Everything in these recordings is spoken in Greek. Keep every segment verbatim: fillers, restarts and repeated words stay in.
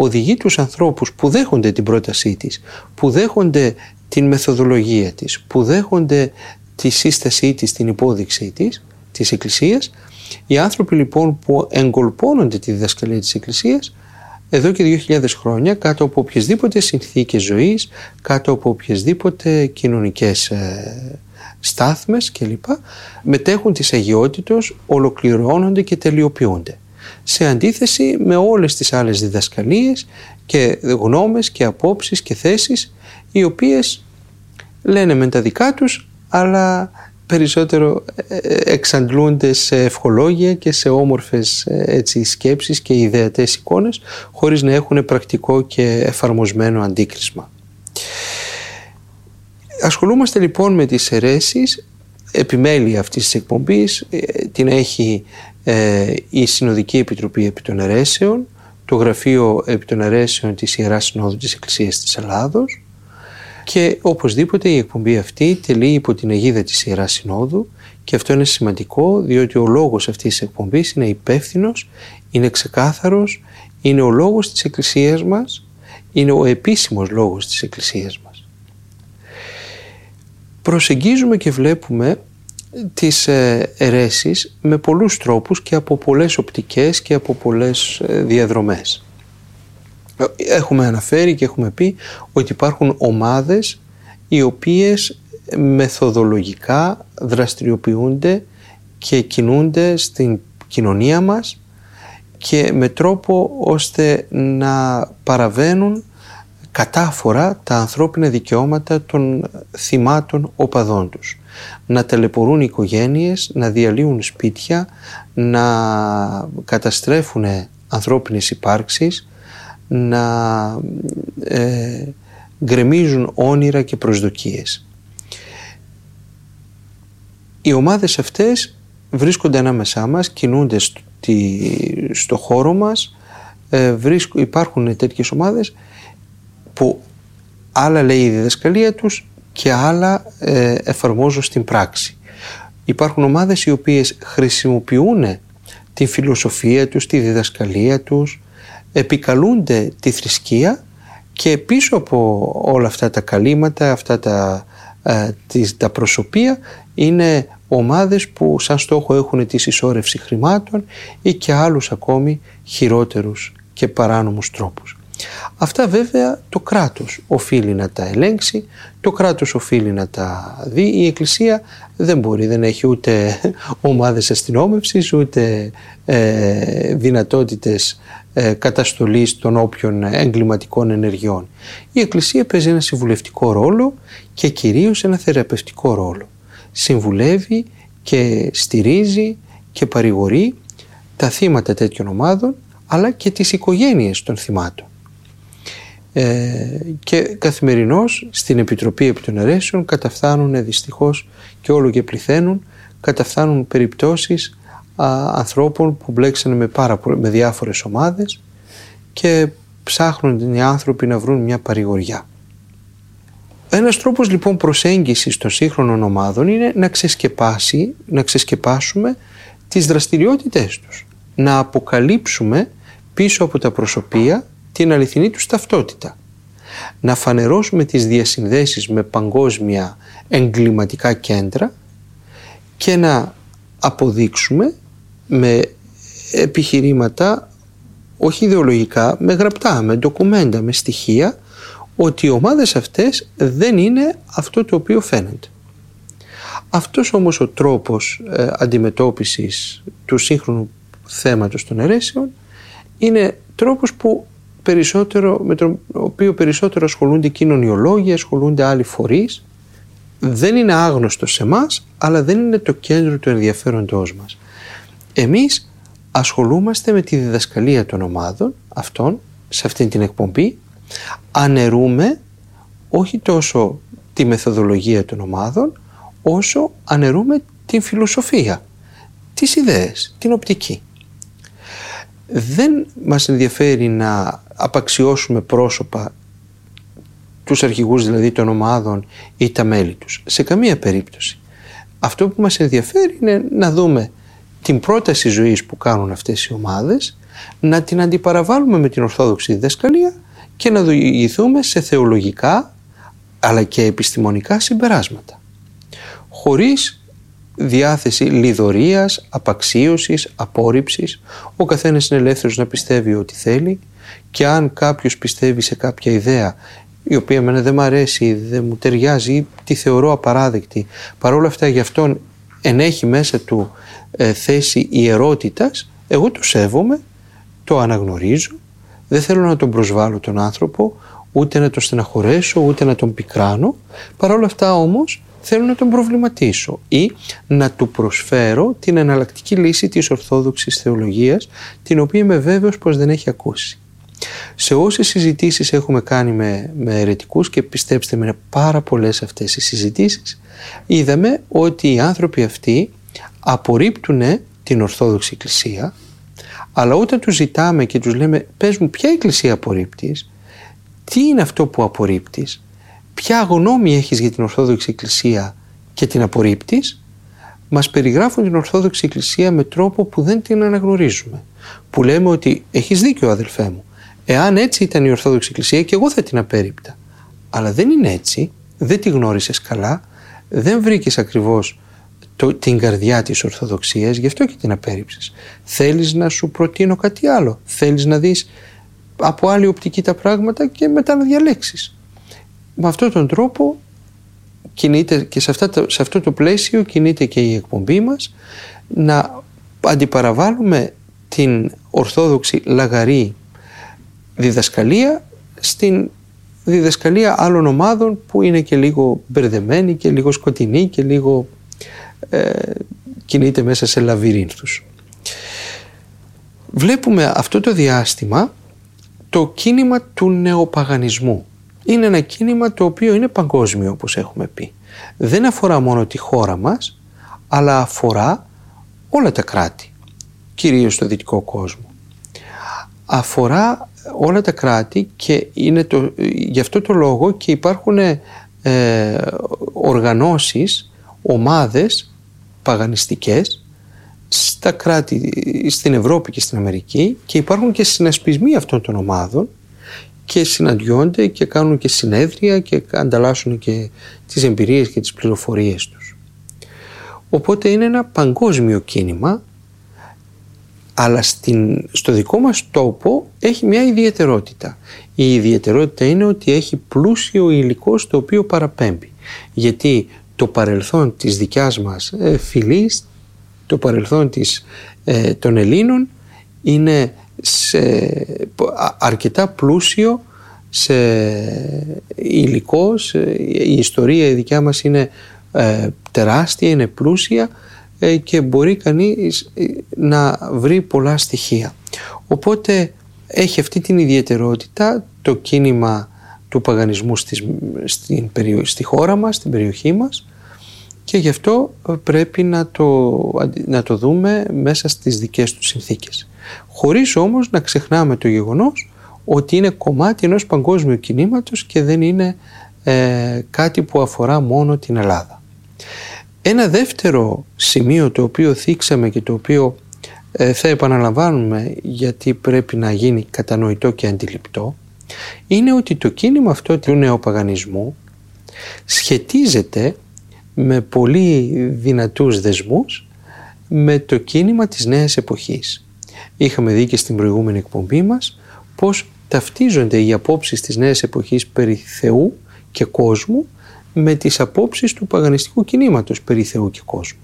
οδηγεί τους ανθρώπους που δέχονται την πρότασή της, που δέχονται την μεθοδολογία της, που δέχονται τη σύστασή της, την υπόδειξή της, της Εκκλησίας. Οι άνθρωποι λοιπόν που εγκολπώνονται τη διδασκαλία της Εκκλησίας εδώ και δύο χιλιάδες χρόνια, κάτω από οποιασδήποτε συνθήκες ζωής, κάτω από οποιασδήποτε κοινωνικές ε, στάθμες κλπ, μετέχουν της αγιότητος, ολοκληρώνονται και τελειοποιούνται. Σε αντίθεση με όλες τις άλλες διδασκαλίες και γνώμες και απόψεις και θέσεις, οι οποίες λένε μεν τα δικά τους, αλλά περισσότερο εξαντλούνται σε ευχολόγια και σε όμορφες έτσι, σκέψεις και ιδεατές εικόνες, χωρίς να έχουν πρακτικό και εφαρμοσμένο αντίκρισμα. Ασχολούμαστε λοιπόν με τις αιρέσεις. Επιμέλεια αυτής της εκπομπής την έχει ε, η Συνοδική Επιτροπή επί των Αιρέσεων, το Γραφείο επί των Αιρέσεων της Ιεράς Συνόδου της Εκκλησίας της Ελλάδος, και οπωσδήποτε η εκπομπή αυτή τελεί υπό την αιγίδα της Ιεράς Συνόδου, και αυτό είναι σημαντικό διότι ο λόγος αυτής της εκπομπής είναι υπεύθυνος, είναι ξεκάθαρος, είναι ο λόγος της Εκκλησίας μας, είναι ο επίσημος λόγος της Εκκλησίας μας. Προσεγγίζουμε και βλέπουμε τις αιρέσεις με πολλούς τρόπους και από πολλές οπτικές και από πολλές διαδρομές. Έχουμε αναφέρει και έχουμε πει ότι υπάρχουν ομάδες οι οποίες μεθοδολογικά δραστηριοποιούνται και κινούνται στην κοινωνία μας και με τρόπο ώστε να παραβαίνουν κατάφορα τα ανθρώπινα δικαιώματα των θυμάτων οπαδών τους. Να ταλαιπωρούν οικογένειες, να διαλύουν σπίτια, να καταστρέφουν ανθρώπινες υπάρξεις, να ε, γκρεμίζουν όνειρα και προσδοκίες. Οι ομάδες αυτές βρίσκονται ανάμεσά μας, κινούνται στο, στο χώρο μας, ε, βρίσκ, υπάρχουν τέτοιες ομάδες που άλλα λέει η διδασκαλία τους και άλλα ε, εφαρμόζουν στην πράξη. Υπάρχουν ομάδες οι οποίες χρησιμοποιούν τη φιλοσοφία τους, τη διδασκαλία τους, επικαλούνται τη θρησκεία και πίσω από όλα αυτά τα καλύματα, αυτά τα, ε, τις, τα προσωπία είναι ομάδες που σαν στόχο έχουν τη συσσόρευση χρημάτων ή και άλλους ακόμη χειρότερους και παράνομους τρόπους. Αυτά βέβαια το κράτος οφείλει να τα ελέγξει, το κράτος οφείλει να τα δει. Η Εκκλησία δεν μπορεί, δεν έχει ούτε ομάδες αστυνόμευσης, ούτε ε, δυνατότητες ε, καταστολής των όποιων εγκληματικών ενεργειών. Η Εκκλησία παίζει ένα συμβουλευτικό ρόλο και κυρίως ένα θεραπευτικό ρόλο. Συμβουλεύει και στηρίζει και παρηγορεί τα θύματα τέτοιων ομάδων, αλλά και τις οικογένειες των θυμάτων. Ε, και καθημερινώς στην Επιτροπή επί των Αιρέσεων καταφθάνουν δυστυχώς και όλο και πληθαίνουν, καταφθάνουν περιπτώσεις α, ανθρώπων που μπλέξανε με, πάρα, με διάφορες ομάδες και ψάχνουν οι άνθρωποι να βρουν μια παρηγοριά. Ένας τρόπος λοιπόν προσέγγισης των σύγχρονων ομάδων είναι να ξεσκεπάσει, να ξεσκεπάσουμε τις δραστηριότητές τους, να αποκαλύψουμε πίσω από τα προσωπία την αληθινή τους ταυτότητα, να φανερώσουμε τις διασυνδέσεις με παγκόσμια εγκληματικά κέντρα και να αποδείξουμε με επιχειρήματα, όχι ιδεολογικά, με γραπτά, με ντοκουμέντα, με στοιχεία, ότι οι ομάδες αυτές δεν είναι αυτό το οποίο φαίνεται. Αυτός όμως ο τρόπος ε, αντιμετώπισης του σύγχρονου θέματος των αιρέσεων είναι τρόπος που περισσότερο, με τον οποίο περισσότερο ασχολούνται κοινωνιολόγοι, ασχολούνται άλλοι φορείς. Δεν είναι άγνωστο σε εμάς, αλλά δεν είναι το κέντρο του ενδιαφέροντός μας. Εμείς ασχολούμαστε με τη διδασκαλία των ομάδων αυτών, σε αυτήν την εκπομπή, αναιρούμε όχι τόσο τη μεθοδολογία των ομάδων, όσο αναιρούμε την φιλοσοφία, τις ιδέες, την οπτική. Δεν μας ενδιαφέρει να απαξιώσουμε πρόσωπα, τους αρχηγούς δηλαδή των ομάδων ή τα μέλη τους. Σε καμία περίπτωση. Αυτό που μας ενδιαφέρει είναι να δούμε την πρόταση ζωής που κάνουν αυτές οι ομάδες να την αντιπαραβάλουμε με την ορθόδοξη διδασκαλία και να οδηγηθούμε σε θεολογικά αλλά και επιστημονικά συμπεράσματα. Χωρίς διάθεση λιδωρίας, απαξίωσης, απόρριψης. Ο καθένας είναι ελεύθερος να πιστεύει ό,τι θέλει, και αν κάποιος πιστεύει σε κάποια ιδέα η οποία εμένα δεν μου αρέσει, δεν μου ταιριάζει ή τη θεωρώ απαράδεκτη, παρόλα αυτά γι' αυτόν ενέχει μέσα του ε, θέση ιερότητας, εγώ το σέβομαι, το αναγνωρίζω, δεν θέλω να τον προσβάλλω τον άνθρωπο, ούτε να τον στεναχωρέσω, ούτε να τον πικράνω. Παρόλα αυτά όμως θέλω να τον προβληματίσω ή να του προσφέρω την εναλλακτική λύση της ορθόδοξης θεολογίας, την οποία είμαι βέβαιος πως δεν έχει ακούσει. Σε όσες συζητήσεις έχουμε κάνει με, με αιρετικούς, και πιστέψτε με είναι πάρα πολλές αυτές οι συζητήσεις, είδαμε ότι οι άνθρωποι αυτοί απορρίπτουν την Ορθόδοξη Εκκλησία, αλλά όταν τους ζητάμε και τους λέμε πες μου ποια εκκλησία απορρίπτεις, τι είναι αυτό που απορρίπτεις, ποια γνώμη έχεις για την Ορθόδοξη Εκκλησία και την απορρίπτεις, μας περιγράφουν την Ορθόδοξη Εκκλησία με τρόπο που δεν την αναγνωρίζουμε. Που λέμε ότι έχεις δίκιο αδελφέ μου, εάν έτσι ήταν η Ορθόδοξη Εκκλησία και εγώ θα την απέρριπτα. Αλλά δεν είναι έτσι, δεν τη γνώρισες καλά, δεν βρήκες ακριβώς το, την καρδιά της Ορθοδοξίας, γι' αυτό και την απέρριψες. Θέλεις να σου προτείνω κάτι άλλο, θέλεις να δεις από άλλη οπτική τα πράγματα και μετά να διαλέξεις. Με αυτόν τον τρόπο κινείται, και σε, αυτά, σε αυτό το πλαίσιο κινείται και η εκπομπή μας, να αντιπαραβάλλουμε την ορθόδοξη λαγαρή διδασκαλία στην διδασκαλία άλλων ομάδων που είναι και λίγο μπερδεμένη και λίγο σκοτεινή και λίγο ε, κινείται μέσα σε λαβυρίνθους. Βλέπουμε αυτό το διάστημα το κίνημα του νεοπαγανισμού. Είναι ένα κίνημα το οποίο είναι παγκόσμιο, όπως έχουμε πει. Δεν αφορά μόνο τη χώρα μας, αλλά αφορά όλα τα κράτη, κυρίως στο δυτικό κόσμο. Αφορά όλα τα κράτη και είναι το, γι' αυτό το λόγο και υπάρχουν ε, οργανώσεις, ομάδες παγανιστικές στα κράτη, στην Ευρώπη και στην Αμερική, και υπάρχουν και συνασπισμοί αυτών των ομάδων και συναντιόνται και κάνουν και συνέδρια και ανταλλάσσουν και τις εμπειρίες και τις πληροφορίες τους. Οπότε είναι ένα παγκόσμιο κίνημα, αλλά στην, στο δικό μας τόπο έχει μια ιδιαιτερότητα. Η ιδιαιτερότητα είναι ότι έχει πλούσιο υλικό στο οποίο παραπέμπει. Γιατί το παρελθόν της δικιάς μας ε, φυλής, το παρελθόν της, ε, των Ελλήνων είναι σε, αρκετά πλούσιο σε υλικό, σε, η ιστορία η δικιά μας είναι ε, τεράστια, είναι πλούσια ε, και μπορεί κανείς να βρει πολλά στοιχεία. Οπότε έχει αυτή την ιδιαιτερότητα το κίνημα του παγανισμού στις, στην περιο, στη χώρα μας, στην περιοχή μας, και γι' αυτό πρέπει να το, να το δούμε μέσα στις δικές του συνθήκες. Χωρίς όμως να ξεχνάμε το γεγονός ότι είναι κομμάτι ενός παγκόσμιου κινήματος και δεν είναι ε, κάτι που αφορά μόνο την Ελλάδα. Ένα δεύτερο σημείο το οποίο θίξαμε και το οποίο ε, θα επαναλαμβάνουμε γιατί πρέπει να γίνει κατανοητό και αντιληπτό, είναι ότι το κίνημα αυτό του νεοπαγανισμού σχετίζεται με πολύ δυνατούς δεσμούς με το κίνημα της νέας εποχής. Είχαμε δει και στην προηγούμενη εκπομπή μας πως ταυτίζονται οι απόψεις της νέας εποχής περί Θεού και κόσμου με τις απόψεις του παγανιστικού κινήματος περί Θεού και κόσμου.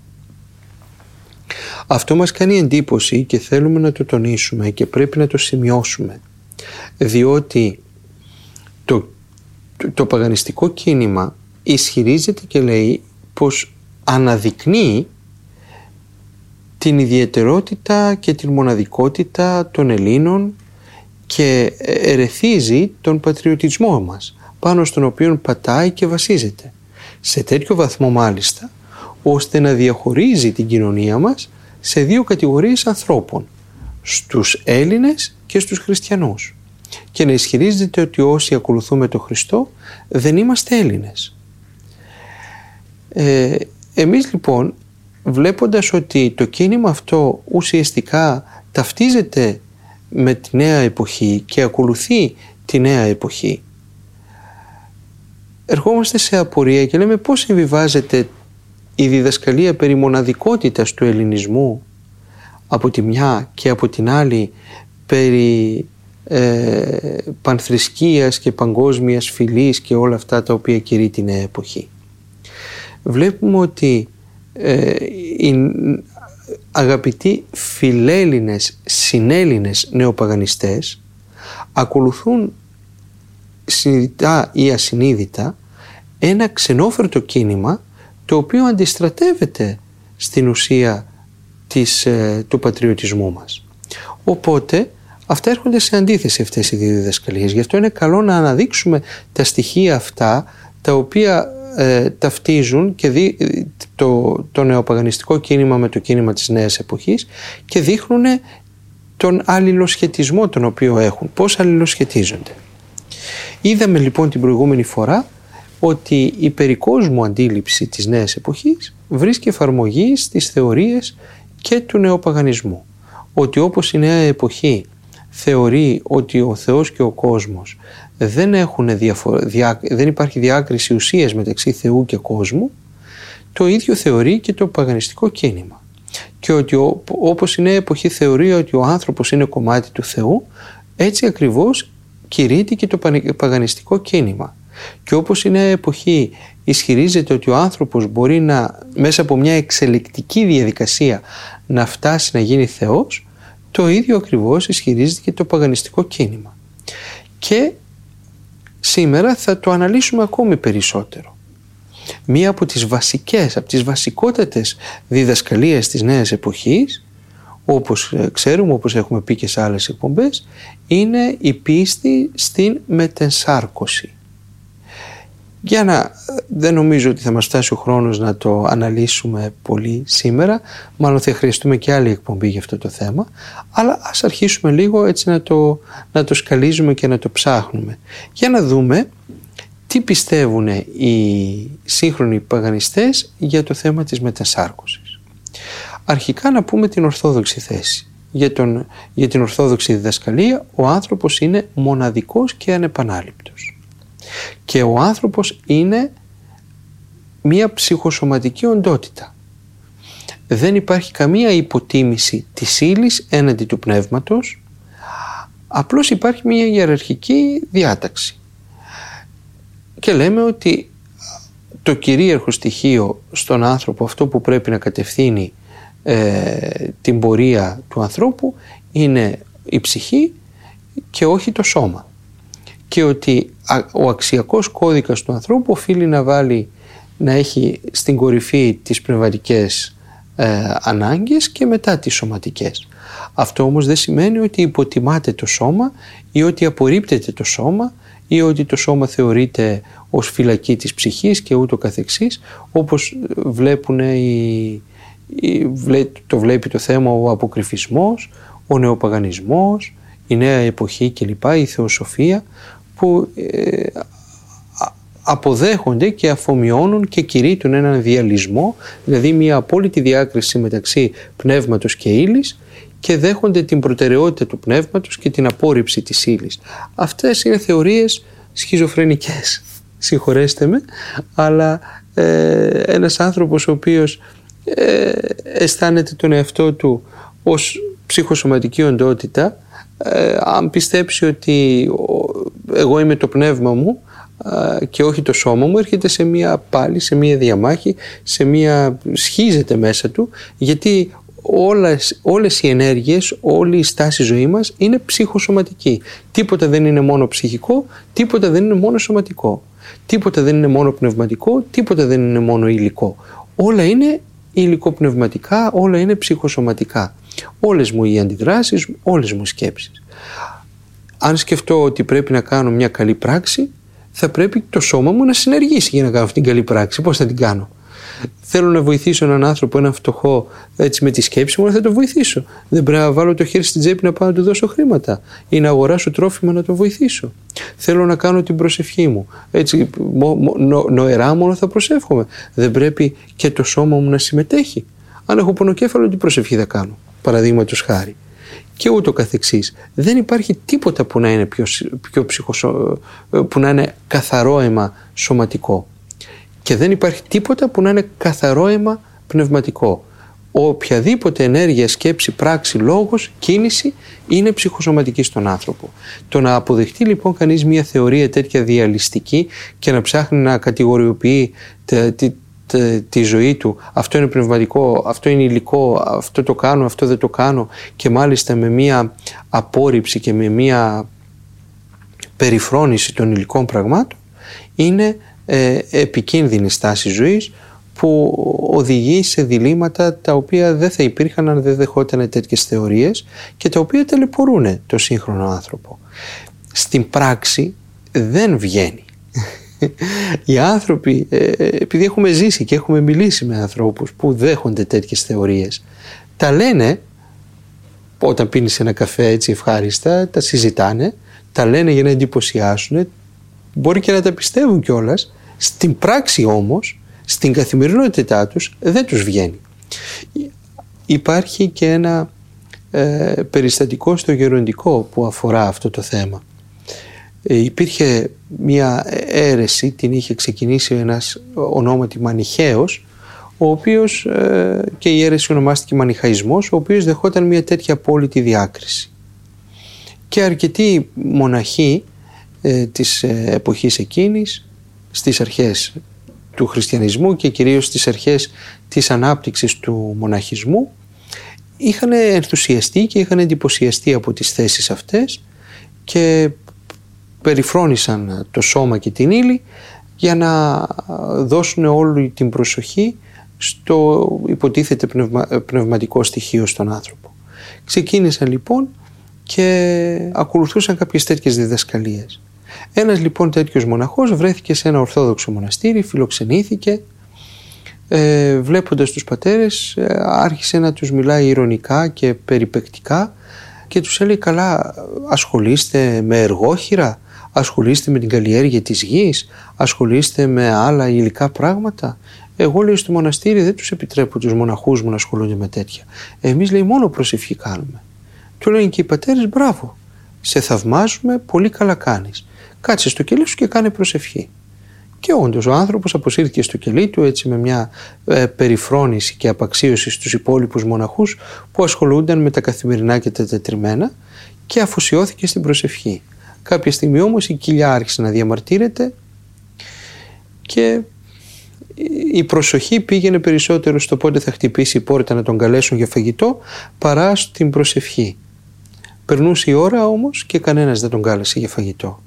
Αυτό μας κάνει εντύπωση και θέλουμε να το τονίσουμε και πρέπει να το σημειώσουμε, διότι το, το, το παγανιστικό κίνημα ισχυρίζεται και λέει πως αναδεικνύει την ιδιαιτερότητα και την μοναδικότητα των Ελλήνων και ερεθίζει τον πατριωτισμό μας, πάνω στον οποίο πατάει και βασίζεται, σε τέτοιο βαθμό μάλιστα ώστε να διαχωρίζει την κοινωνία μας σε δύο κατηγορίες ανθρώπων, στους Έλληνες και στους χριστιανούς, και να ισχυρίζεται ότι όσοι ακολουθούμε τον Χριστό δεν είμαστε Έλληνες. Ε, εμείς λοιπόν, βλέποντας ότι το κίνημα αυτό ουσιαστικά ταυτίζεται με τη νέα εποχή και ακολουθεί τη νέα εποχή, ερχόμαστε σε απορία και λέμε πώς συμβιβάζεται η διδασκαλία περί μοναδικότητας του ελληνισμού από τη μια και από την άλλη περί ε, πανθρησκείας και παγκόσμιας φυλής και όλα αυτά τα οποία κηρύττει τη νέα εποχή. Βλέπουμε ότι ε, οι αγαπητοί φιλέλληνες, συνέλληνες νεοπαγανιστές ακολουθούν συνειδητά ή ασυνείδητα ένα ξενόφερτο κίνημα το οποίο αντιστρατεύεται στην ουσία της, ε, του πατριωτισμού μας. Οπότε αυτά έρχονται σε αντίθεση, αυτές οι δύο διδασκαλίες. Γι' αυτό είναι καλό να αναδείξουμε τα στοιχεία αυτά τα οποία ε, ταυτίζουν και δι, το, το νεοπαγανιστικό κίνημα με το κίνημα της νέας εποχής και δείχνουν τον αλληλοσχετισμό τον οποίο έχουν, πώς αλληλοσχετίζονται. Είδαμε λοιπόν την προηγούμενη φορά ότι η περικόσμου αντίληψη της νέας εποχής βρίσκει εφαρμογή στις θεωρίες και του νεοπαγανισμού. Ότι όπως η νέα εποχή θεωρεί ότι ο Θεός και ο κόσμος δεν, έχουν διαφο- διά, δεν υπάρχει διάκριση ουσίας μεταξύ Θεού και κόσμου, το ίδιο θεωρεί και το παγανιστικό κίνημα. Και ότι ο, όπως η νέα εποχή θεωρεί ότι ο άνθρωπος είναι κομμάτι του Θεού, έτσι ακριβώς κηρύττει και το παγανιστικό κίνημα. Και όπως η νέα εποχή ισχυρίζεται ότι ο άνθρωπος μπορεί να, μέσα από μια εξελικτική διαδικασία, να φτάσει να γίνει Θεός, το ίδιο ακριβώς ισχυρίζεται και το παγανιστικό κίνημα. Και σήμερα θα το αναλύσουμε ακόμη περισσότερο. Μία από τις βασικές, από τις βασικότατες διδασκαλίες της νέας εποχής, όπως ξέρουμε, όπως έχουμε πει και σε άλλες εκπομπές, είναι η πίστη στην μετενσάρκωση. Για να, δεν νομίζω ότι θα μας φτάσει ο χρόνος να το αναλύσουμε πολύ σήμερα, μάλλον θα χρειαστούμε και άλλη εκπομπή για αυτό το θέμα, αλλά ας αρχίσουμε λίγο έτσι να το, να το σκαλίζουμε και να το ψάχνουμε, για να δούμε τι πιστεύουν οι σύγχρονοι παγανιστές για το θέμα της μετασάρκωσης. Αρχικά να πούμε την ορθόδοξη θέση. Για, τον, για την ορθόδοξη διδασκαλία ο άνθρωπος είναι μοναδικός και ανεπανάληπτος. Και ο άνθρωπος είναι μία ψυχοσωματική οντότητα. Δεν υπάρχει καμία υποτίμηση της ύλης έναντι του πνεύματος, απλώς υπάρχει μία ιεραρχική διάταξη. Και λέμε ότι το κυρίαρχο στοιχείο στον άνθρωπο, αυτό που πρέπει να κατευθύνει ε, την πορεία του ανθρώπου, είναι η ψυχή και όχι το σώμα. Και ότι ο αξιακός κώδικας του ανθρώπου οφείλει να βάλει, να έχει στην κορυφή τις πνευματικές ε, ανάγκες και μετά τις σωματικές. Αυτό όμως δεν σημαίνει ότι υποτιμάται το σώμα ή ότι απορρίπτεται το σώμα ή ότι το σώμα θεωρείται ως φυλακή της ψυχής και ούτω καθεξής, όπως βλέπουν οι, οι, το βλέπει το θέμα ο αποκρυφισμός, ο νεοπαγανισμός, η νέα εποχή κλπ, η θεοσοφία, που ε, αποδέχονται και αφομοιώνουν και κηρύττουν έναν διαλυσμό, δηλαδή μια απόλυτη διάκριση μεταξύ πνεύματος και ύλης, και δέχονται την προτεραιότητα του πνεύματος και την απόρριψη της ύλης. Αυτές είναι θεωρίες σχιζοφρενικές, συγχωρέστε με, αλλά ε, ένας άνθρωπος ο οποίος ε, αισθάνεται τον εαυτό του ως ψυχοσωματική οντότητα, ε, αν πιστέψει ότι εγώ είμαι το πνεύμα μου ε, και όχι το σώμα μου, έρχεται σε μία πάλι, σε μία διαμάχη, σε μία, σχίζεται μέσα του, γιατί όλες, όλες οι ενέργειες, όλη η στάση ζωή μας είναι ψυχοσωματική. Τίποτα δεν είναι μόνο ψυχικό, τίποτα δεν είναι μόνο σωματικό. Τίποτα δεν είναι μόνο πνευματικό, τίποτα δεν είναι μόνο υλικό. Όλα είναι υλικοπνευματικά, όλα είναι ψυχοσωματικά. Όλες μου οι αντιδράσεις, όλες μου οι σκέψεις. Αν σκεφτώ ότι πρέπει να κάνω μια καλή πράξη, θα πρέπει το σώμα μου να συνεργήσει για να κάνω αυτή την καλή πράξη. Πώς θα την κάνω? Θέλω να βοηθήσω έναν άνθρωπο, έναν φτωχό, έτσι με τη σκέψη μου, θα το βοηθήσω. Δεν πρέπει να βάλω το χέρι στην τσέπη να πάω να του δώσω χρήματα ή να αγοράσω τρόφιμα να το βοηθήσω. Θέλω να κάνω την προσευχή μου. Έτσι, μο, μο, νο, νοερά μόνο θα προσεύχομαι. Δεν πρέπει και το σώμα μου να συμμετέχει? Αν έχω πονοκέφαλο, τι προσευχή θα κάνω, παραδείγματος χάρη? και ούτω καθεξής. Δεν υπάρχει τίποτα που να είναι, πιο, πιο ψυχοσο, που να είναι καθαρό αίμα σωματικό. Και δεν υπάρχει τίποτα που να είναι καθαρό αίμα πνευματικό. Οποιαδήποτε ενέργεια, σκέψη, πράξη, λόγος, κίνηση είναι ψυχοσωματική στον άνθρωπο. Το να αποδεχτεί λοιπόν κανείς μια θεωρία τέτοια διαλυστική και να ψάχνει να κατηγοριοποιεί τη, τη, τη, τη ζωή του, αυτό είναι πνευματικό, αυτό είναι υλικό, αυτό το κάνω, αυτό δεν το κάνω, και μάλιστα με μια απόρριψη και με μια περιφρόνηση των υλικών πραγμάτων, είναι ε, επικίνδυνη στάση ζωής, που οδηγεί σε διλήμματα τα οποία δεν θα υπήρχαν αν δεν δεχόταν τέτοιες θεωρίες και τα οποία ταλαιπωρούν το σύγχρονο άνθρωπο. Στην πράξη δεν βγαίνει. Οι άνθρωποι, επειδή έχουμε ζήσει και έχουμε μιλήσει με ανθρώπους που δέχονται τέτοιες θεωρίες, τα λένε όταν πίνεις ένα καφέ έτσι ευχάριστα, τα συζητάνε, τα λένε για να εντυπωσιάσουν, μπορεί και να τα πιστεύουν κιόλας. Στην πράξη όμως, στην καθημερινότητά τους δεν τους βγαίνει. Υπάρχει και ένα ε, περιστατικό στο γεροντικό που αφορά αυτό το θέμα. Ε, υπήρχε μια αίρεση, την είχε ξεκινήσει ένας ονόματι Μανιχαίος, ο οποίος ε, και η αίρεση ονομάστηκε Μανιχαϊσμός, ο οποίος δεχόταν μια τέτοια απόλυτη διάκριση. Και αρκετοί μοναχοί ε, της ε, εποχής εκείνης, στις αρχές του χριστιανισμού και κυρίως στις αρχές της ανάπτυξης του μοναχισμού, είχαν ενθουσιαστεί και είχαν εντυπωσιαστεί από τις θέσεις αυτές και περιφρόνησαν το σώμα και την ύλη για να δώσουν όλη την προσοχή στο υποτίθεται πνευμα, πνευματικό στοιχείο στον άνθρωπο. Ξεκίνησαν λοιπόν και ακολουθούσαν κάποιες τέτοιες διδασκαλίες. Ένας λοιπόν τέτοιος μοναχός βρέθηκε σε ένα ορθόδοξο μοναστήρι, φιλοξενήθηκε, ε, βλέποντας τους πατέρες ε, άρχισε να τους μιλάει ειρωνικά και περιπεκτικά και τους έλεγε, καλά, ασχολείστε με εργόχειρα, ασχολείστε με την καλλιέργεια της γης, ασχολείστε με άλλα υλικά πράγματα. Εγώ, λέει, στο μοναστήρι δεν τους επιτρέπω τους μοναχούς μου να ασχολούνται με τέτοια. Εμείς, λέει, μόνο προσευχή κάνουμε. Του λένε και οι πατέρες, μπράβο, σε θαυμάζουμε, πολύ καλά κάνεις. Κάτσε στο κελί σου και κάνε προσευχή. Και όντως ο άνθρωπος αποσύρθηκε στο κελί του έτσι με μια ε, περιφρόνηση και απαξίωση στους υπόλοιπους μοναχούς που ασχολούνταν με τα καθημερινά και τα τετριμένα και αφοσιώθηκε στην προσευχή. Κάποια στιγμή όμως η κοιλιά άρχισε να διαμαρτύρεται και η προσοχή πήγαινε περισσότερο στο πότε θα χτυπήσει η πόρτα να τον καλέσουν για φαγητό παρά στην προσευχή. Περνούσε η ώρα όμως και κανένας δεν τον κάλεσε για φαγητό.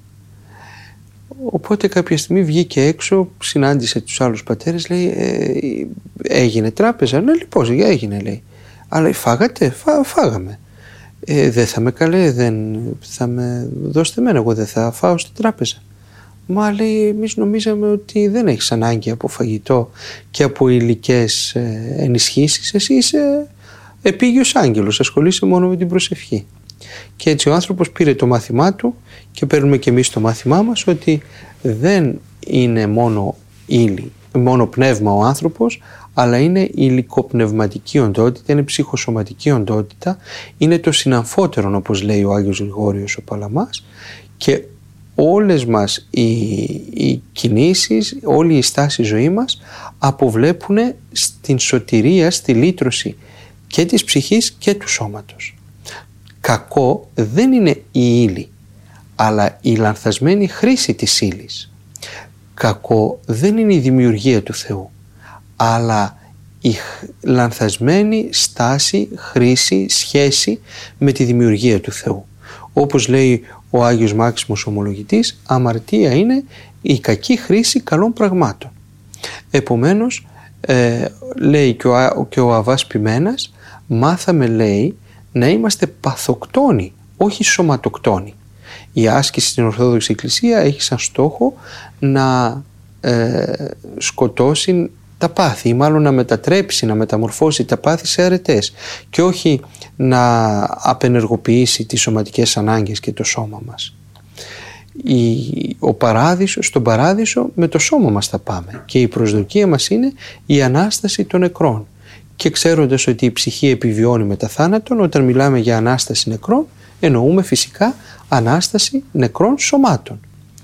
Οπότε κάποια στιγμή βγήκε έξω, συνάντησε τους άλλους πατέρες, λέει, ε, έγινε τράπεζα? Ναι, λοιπόν, έγινε, λέει. Αλλά φάγατε? Φά, φάγαμε. Ε, δεν θα με καλέ, δεν θα με δώσετε εμένα, εγώ δεν θα φάω στην τράπεζα. Μα, λέει, εμείς νομίζαμε ότι δεν έχεις ανάγκη από φαγητό και από υλικές ε, ενισχύσεις, εσύ είσαι επίγειος άγγελος, ασχολείσαι μόνο με την προσευχή. Και έτσι ο άνθρωπος πήρε το μάθημά του και παίρνουμε και εμείς το μάθημά μας ότι δεν είναι μόνο ύλη, μόνο πνεύμα ο άνθρωπος, αλλά είναι υλικοπνευματική οντότητα, είναι ψυχοσωματική οντότητα, είναι το συναμφότερον, όπως λέει ο Άγιος Γρηγόριος ο Παλαμάς, και όλες μας οι, οι κινήσεις, όλη η στάση ζωή μας αποβλέπουν στην σωτηρία, στη λύτρωση και της ψυχής και του σώματος. Κακό δεν είναι η ύλη, αλλά η λανθασμένη χρήση της ύλης. Κακό δεν είναι η δημιουργία του Θεού, αλλά η λανθασμένη στάση, χρήση, σχέση με τη δημιουργία του Θεού. Όπως λέει ο Άγιος Μάξιμος Ομολογητής, αμαρτία είναι η κακή χρήση καλών πραγμάτων. Επομένως, ε, λέει και ο, και ο Αββάς Ποιμένας, μάθαμε, λέει, να είμαστε παθοκτόνοι, όχι σωματοκτόνοι. Η άσκηση στην Ορθόδοξη Εκκλησία έχει σαν στόχο να ε, σκοτώσει τα πάθη ή μάλλον να μετατρέψει, να μεταμορφώσει τα πάθη σε αρετές και όχι να απενεργοποιήσει τις σωματικές ανάγκες και το σώμα μας. Η, ο παράδεισο, στον παράδεισο με το σώμα μας θα πάμε και η προσδοκία μας είναι η Ανάσταση των νεκρών και ξέροντας ότι η ψυχή επιβιώνει μετά θάνατον, όταν μιλάμε για Ανάσταση νεκρών, εννοούμε φυσικά Ανάσταση νεκρών σωμάτων.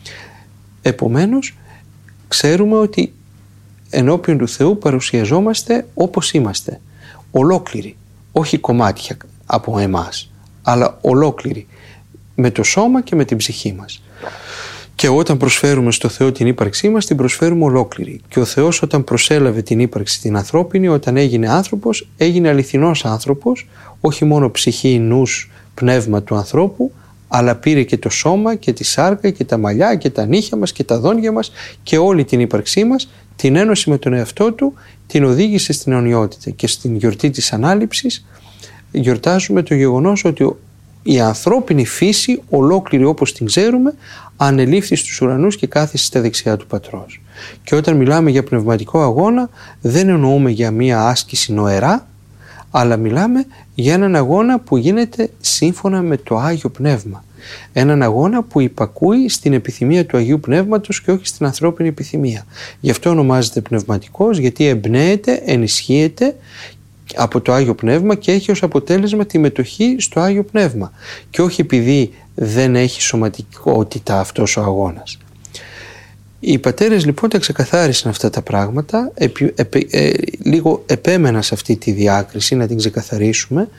Επομένως, ξέρουμε ότι ενώπιον του Θεού παρουσιαζόμαστε όπως είμαστε, ολόκληροι, όχι κομμάτια από εμάς, αλλά ολόκληροι, με το σώμα και με την ψυχή μας. Και όταν προσφέρουμε στο Θεό την ύπαρξή μας, την προσφέρουμε ολόκληρη. Και ο Θεός όταν προσέλαβε την ύπαρξη την ανθρώπινη, όταν έγινε άνθρωπος, έγινε αληθινός άνθρωπος, όχι μόνο ψυχή, νους, πνεύμα του ανθρώπου, αλλά πήρε και το σώμα και τη σάρκα και τα μαλλιά και τα νύχια μας και τα δόντια μας και όλη την ύπαρξή μας, την ένωση με τον εαυτό του, την οδήγησε στην αιωνιότητα. Και στην γιορτή της Ανάληψης γιορτάζουμε το γεγονός ότι η ανθρώπινη φύση, ολόκληρη όπως την ξέρουμε, ανελήφθη στους ουρανούς και κάθισε στα δεξιά του Πατρός. Και όταν μιλάμε για πνευματικό αγώνα, δεν εννοούμε για μία άσκηση νοερά, αλλά μιλάμε για έναν αγώνα που γίνεται σύμφωνα με το Άγιο Πνεύμα. Έναν αγώνα που υπακούει στην επιθυμία του Αγίου Πνεύματος και όχι στην ανθρώπινη επιθυμία. Γι' αυτό ονομάζεται πνευματικός, γιατί εμπνέεται, ενισχύεται από το Άγιο Πνεύμα και έχει ως αποτέλεσμα τη μετοχή στο Άγιο Πνεύμα και όχι επειδή δεν έχει σωματικότητα αυτός ο αγώνας. Οι πατέρες λοιπόν τα ξεκαθάρισαν αυτά τα πράγματα, επι, επι, ε, λίγο επέμενα σε αυτή τη διάκριση να την ξεκαθαρίσουμε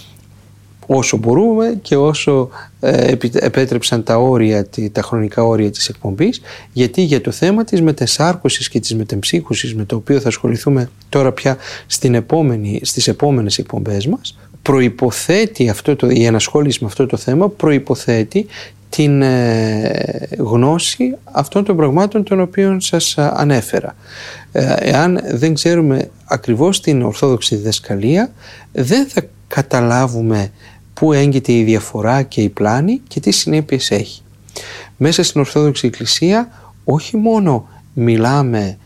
όσο μπορούμε και όσο ε, επέτρεψαν τα όρια, τα χρονικά όρια της εκπομπής, γιατί για το θέμα της μετεσάρκωσης και της μετεμψύχωσης, με το οποίο θα ασχοληθούμε τώρα πια στην επόμενη, στις επόμενες εκπομπές μας, προϋποθέτει αυτό το, η ενασχόληση με αυτό το θέμα προϋποθέτει την ε, γνώση αυτών των πραγμάτων των οποίων σας ανέφερα. Ε, εάν δεν ξέρουμε ακριβώς την Ορθόδοξη διδασκαλία, δεν θα καταλάβουμε πού έγκυται η διαφορά και η πλάνη και τι συνέπειες έχει. Μέσα στην Ορθόδοξη Εκκλησία όχι μόνο μιλάμε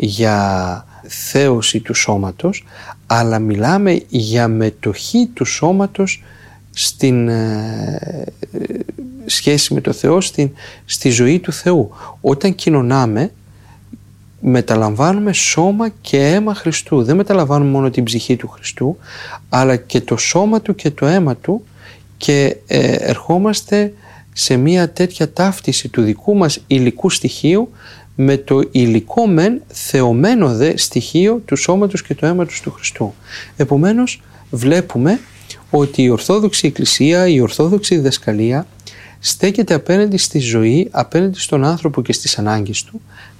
για θέωση του σώματος, αλλά μιλάμε για μετοχή του σώματος στην ε, σχέση με το Θεό, στην, στη ζωή του Θεού. Όταν κοινωνάμε, μεταλαμβάνουμε σώμα και αίμα Χριστού. Δεν μεταλαμβάνουμε μόνο την ψυχή του Χριστού, αλλά και το σώμα του και το αίμα του, και ε, ερχόμαστε σε μια τέτοια ταύτιση του δικού μας υλικού στοιχείου με το υλικό μεν θεωμένο δε στοιχείο του σώματος και του αίματος του Χριστού. Επομένως βλέπουμε ότι η Ορθόδοξη Εκκλησία, η Ορθόδοξη διδασκαλία στέκεται απέναντι στη ζωή, απέναντι στον άνθρωπο και στις ανάγκες του,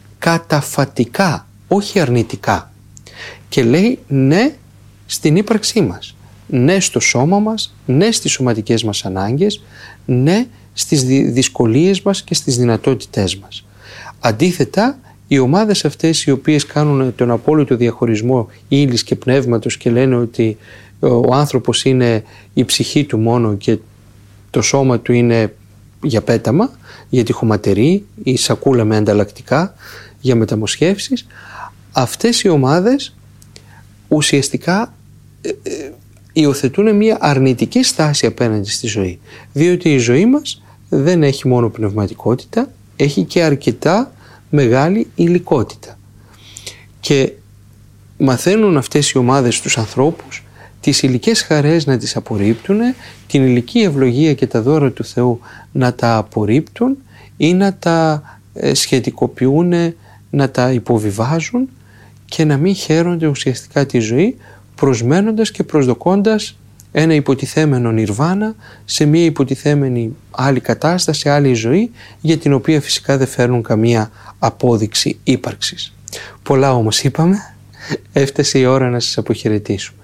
καταφατικά, όχι αρνητικά, και λέει ναι στην ύπαρξή μας, ναι στο σώμα μας, ναι στις σωματικές μας ανάγκες, ναι στις δυσκολίες μας και στις δυνατότητές μας. Αντίθετα, οι ομάδες αυτές οι οποίες κάνουν τον απόλυτο διαχωρισμό ύλης και πνεύματος και λένε ότι ο άνθρωπος είναι η ψυχή του μόνο και το σώμα του είναι για πέταμα, για τυχοματερή ή σακούλα με ανταλλακτικά για μεταμοσχεύσεις, αυτές οι ομάδες ουσιαστικά ε, ε, υιοθετούν μια αρνητική στάση απέναντι στη ζωή, διότι η ζωή μας δεν έχει μόνο πνευματικότητα, έχει και αρκετά μεγάλη υλικότητα, και μαθαίνουν αυτές οι ομάδες τους ανθρώπους τις υλικές χαρές να τις απορρίπτουν, την υλική ευλογία και τα δώρα του Θεού να τα απορρίπτουν ή να τα σχετικοποιούν, να τα υποβιβάζουν και να μην χαίρονται ουσιαστικά τη ζωή, προσμένοντας και προσδοκώντας ένα υποτιθέμενο νιρβάνα σε μια υποτιθέμενη άλλη κατάσταση, άλλη ζωή, για την οποία φυσικά δεν φέρνουν καμία απόδειξη ύπαρξης. Πολλά όμως είπαμε, έφτασε η ώρα να σας αποχαιρετήσουμε.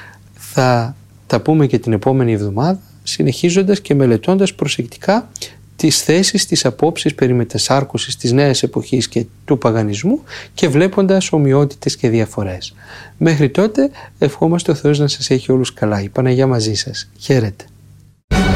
Θα τα πούμε και την επόμενη εβδομάδα, συνεχίζοντας και μελετώντας προσεκτικά τις θέσεις, τις απόψεις περί μετασάρκωσης της νέας εποχής και του παγανισμού και βλέποντας ομοιότητες και διαφορές. Μέχρι τότε ευχόμαστε ο Θεός να σας έχει όλους καλά. Η Παναγιά μαζί σας. Χαίρετε.